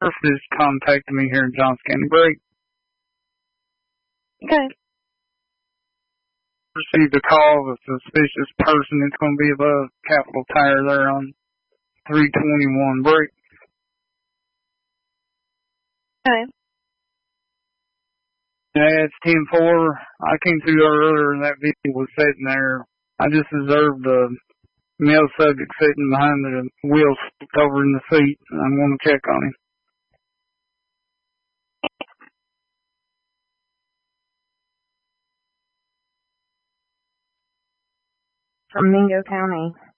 Is contacting me here in Johnson County. Break. Okay. Received a call of a suspicious person. It's going to be above Capitol Tire there on 321 Break. Okay. Yeah, it's 10-4. I came through there earlier and that vehicle was sitting there. I just observed the male subject sitting behind the wheel over in the seat. I'm going to check on him. From Mingo County.